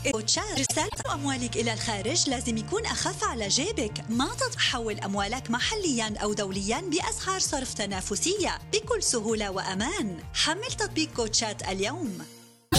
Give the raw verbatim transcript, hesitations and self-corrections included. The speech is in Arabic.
كوتشات. رسالة أموالك إلى الخارج لازم يكون أخف على جيبك. ما تحول أموالك محلياً أو دولياً بأسعار صرف تنافسية بكل سهولة وأمان. حمل تطبيق كوتشات اليوم.